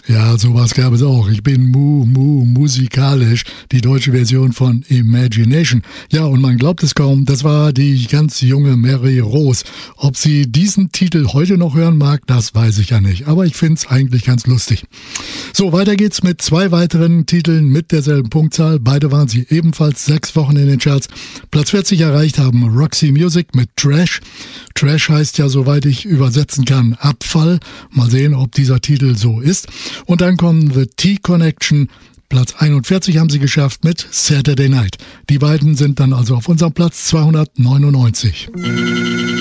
Ja, sowas gab es auch. Ich bin musikalisch. Die deutsche Version von Imagination. Ja, und man glaubt es kaum, das war die ganz junge Mary Rose. Ob sie diesen Titel heute noch hören mag, das weiß ich ja nicht. Aber ich find's eigentlich ganz lustig. So, weiter geht's mit 2 weiteren Titeln mit derselben Punktzahl. Beide waren sie ebenfalls 6 Wochen in den Charts. Platz 40 erreicht haben Roxy Music mit Trash. Trash heißt ja, soweit ich übersetzen kann, Abfall. Mal sehen, ob dieser Titel so ist. Und dann kommen The T-Connection. Platz 41 haben sie geschafft mit Saturday Night. Die beiden sind dann also auf unserem Platz 299.